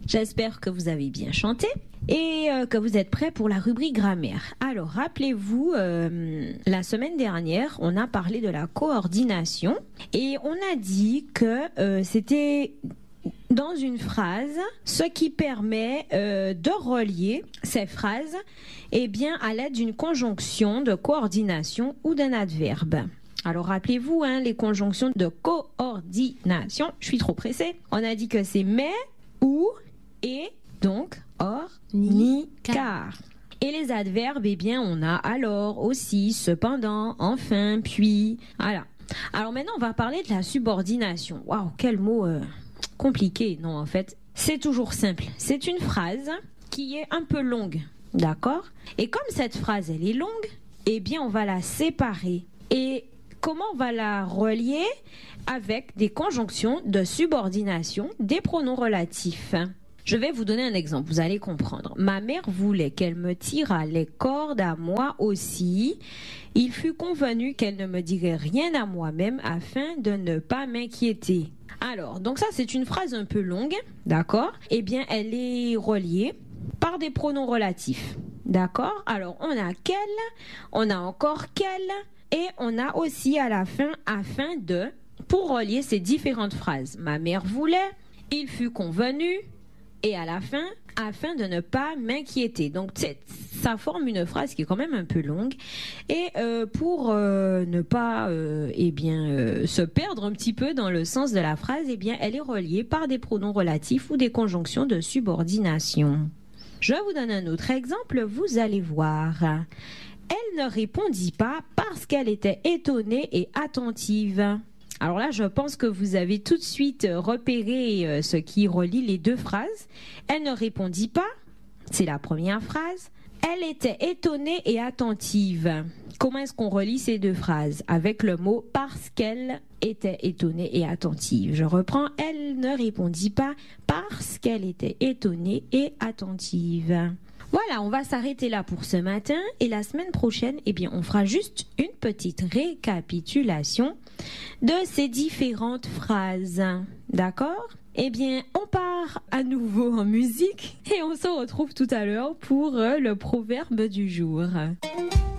J'espère que vous avez bien chanté et que vous êtes prêts pour la rubrique grammaire. Alors, rappelez-vous, la semaine dernière, on a parlé de la coordination et on a dit que c'était dans une phrase, ce qui permet de relier ces phrases à l'aide d'une conjonction de coordination ou d'un adverbe. Alors rappelez-vous, les conjonctions de coordination, je suis trop pressée. On a dit que c'est mais, ou, et, donc, or, ni, car. Et les adverbes, on a alors, aussi, cependant, enfin, puis, voilà. Alors maintenant, on va parler de la subordination. Waouh, quel mot compliqué. Non, en fait, c'est toujours simple. C'est une phrase qui est un peu longue, d'accord? Et comme cette phrase, elle est longue, on va la séparer. Et comment on va la relier avec des conjonctions de subordination des pronoms relatifs? Je vais vous donner un exemple, vous allez comprendre. Ma mère voulait qu'elle me tirât les cordes à moi aussi. Il fut convenu qu'elle ne me dirait rien à moi-même afin de ne pas m'inquiéter. Alors, donc ça c'est une phrase un peu longue, d'accord? Elle est reliée par des pronoms relatifs, d'accord? Alors, on a quel, on a encore quel, et on a aussi à la fin, afin de, pour relier ces différentes phrases. Ma mère voulait, il fut convenu, et à la fin, afin de ne pas m'inquiéter. Donc, ça forme une phrase qui est quand même un peu longue. Et pour ne pas se perdre un petit peu dans le sens de la phrase, elle est reliée par des pronoms relatifs ou des conjonctions de subordination. Je vous donne un autre exemple, vous allez voir. Elle ne répondit pas parce qu'elle était étonnée et attentive. Alors là, je pense que vous avez tout de suite repéré ce qui relie les deux phrases. Elle ne répondit pas, c'est la première phrase. Elle était étonnée et attentive. Comment est-ce qu'on relie ces deux phrases? Avec le mot parce qu'elle était étonnée et attentive. Je reprends, elle ne répondit pas parce qu'elle était étonnée et attentive. Voilà, on va s'arrêter là pour ce matin et la semaine prochaine, on fera juste une petite récapitulation de ces différentes phrases. D'accord? On part à nouveau en musique et on se retrouve tout à l'heure pour le proverbe du jour.